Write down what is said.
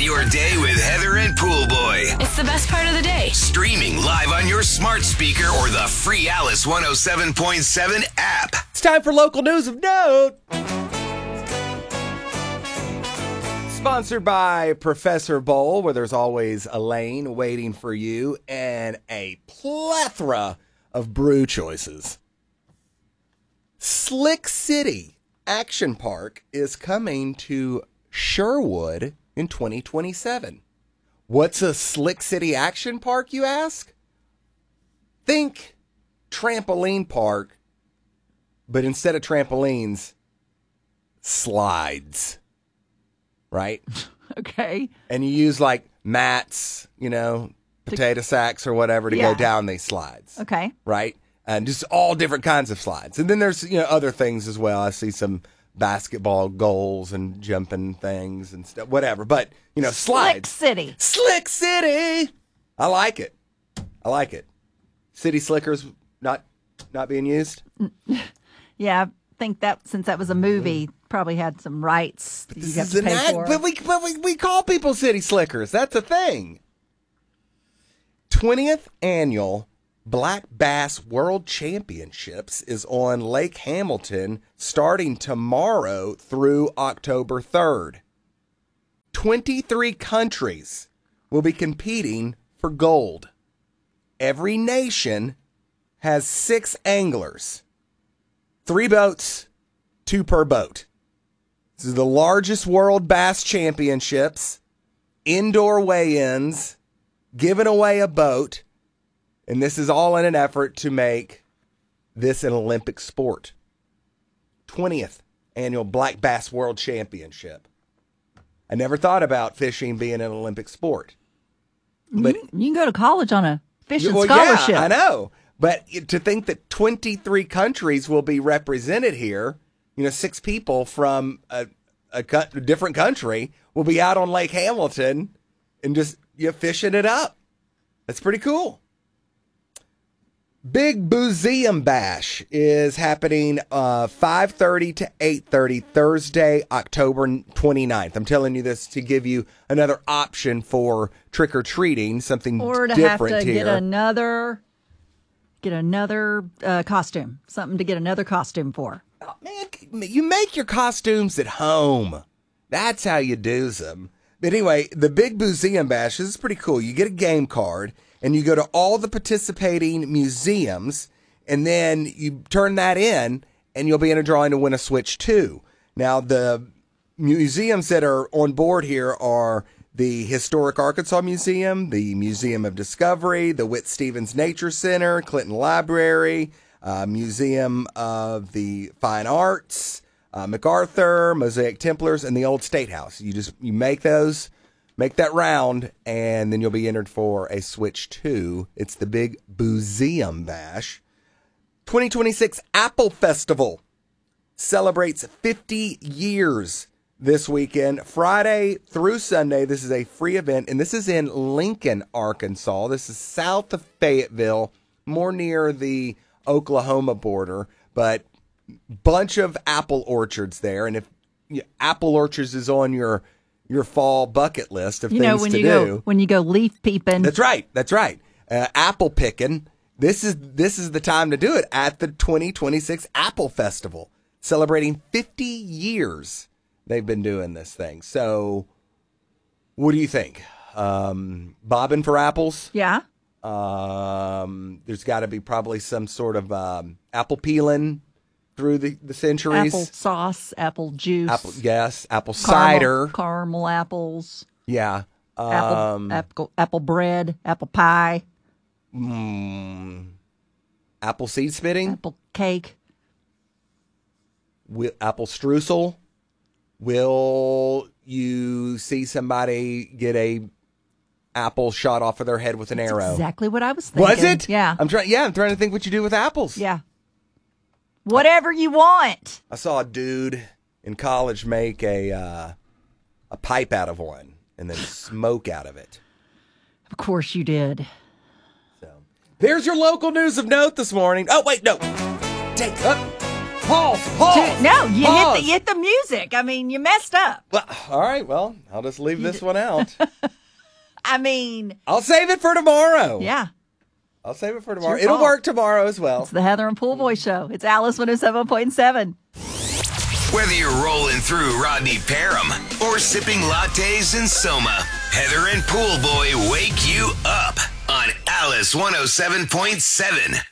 Start your day with Heather and Pool Boy. It's the best part of the day. Streaming live on your smart speaker or the free Alice 107.7 app. It's time for local news of note. Sponsored by Professor Bowl, where there's always a lane waiting for you and a plethora of brew choices. Slick City Action Park is coming to Sherwood in 2027. What's a Slick City Action Park, you ask? Think trampoline park, but instead of trampolines, slides. Right? Okay. And you use like mats, potato sacks or whatever to go down these slides. Okay. Right? And just all different kinds of slides. And then there's, other things as well. I see some basketball goals and jumping things and stuff, whatever. But, slides. Slick City. I like it. City slickers not being used. Yeah, I think that since that was a movie, probably had some rights that you have to pay for. But we call people city slickers. That's a thing. 20th annual Black Bass World Championships is on Lake Hamilton starting tomorrow through October 3rd. 23 countries will be competing for gold. Every nation has 6 anglers. 3 boats, 2 per boat. This is the largest World Bass Championships, indoor weigh-ins, giving away a boat, and this is all in an effort to make this an Olympic sport. 20th annual Black Bass World Championship. I never thought about fishing being an Olympic sport. But you can go to college on a fishing scholarship. Yeah, I know. But to think that 23 countries will be represented here, 6 people from a different country will be out on Lake Hamilton and just fishing it up. That's pretty cool. Big Museum Bash is happening 5:30 to 8:30 Thursday, October 29th. I'm telling you this to give you another option for trick-or-treating, something or to different have to here. Get another costume, something to get another costume for. Oh, man, you make your costumes at home. That's how you do them. But anyway, the Big Museum Bash is pretty cool. You get a game card, and you go to all the participating museums, and then you turn that in, and you'll be in a drawing to win a Switch 2. Now, the museums that are on board here are the Historic Arkansas Museum, the Museum of Discovery, the Whit Stevens Nature Center, Clinton Library, Museum of the Fine Arts, MacArthur, Mosaic Templars, and the Old State House. You make that round, and then you'll be entered for a Switch 2. It's the Big Museum Bash. 2026 Apple Festival celebrates 50 years this weekend, Friday through Sunday. This is a free event, and this is in Lincoln, Arkansas. This is south of Fayetteville, more near the Oklahoma border, but bunch of apple orchards there. And if apple orchards is on your fall bucket list of things to do, when you go leaf peeping, that's right. Apple picking. This is the time to do it at the 2026 Apple Festival, celebrating 50 years. They've been doing this thing. So, what do you think? Bobbing for apples? Yeah. There's got to be probably some sort of apple peeling through the centuries. Apple sauce, apple juice. Apple cider. Caramel apples. Yeah. Apple bread, apple pie. Apple seed spitting. Apple cake. Apple streusel. Will you see somebody get a apple shot off of their head with an arrow? Exactly what I was thinking. Was it? Yeah. I'm trying to think what you do with apples. Yeah. Whatever you want. I saw a dude in college make a pipe out of one and then smoke out of it. Of course you did. So there's your local news of note this morning. Oh, wait, no. Pause. No, you Pause. hit the music. I mean, you messed up. Well, all right. Well, I'll just leave this one out. I mean, I'll save it for tomorrow. yeah. I'll save it for tomorrow. your It'll fault. work tomorrow as well. It's the Heather and Pool Boy Show. It's Alice 107.7. Whether you're rolling through Rodney Parham or sipping lattes in Soma, Heather and Pool Boy wake you up on Alice 107.7.